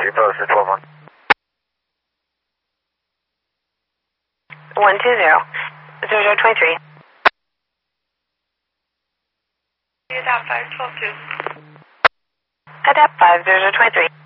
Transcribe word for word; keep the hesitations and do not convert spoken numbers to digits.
接到的是错吗？ one two zero zero zero two three. Adapt five twelve two. Adapt five zero zero two three.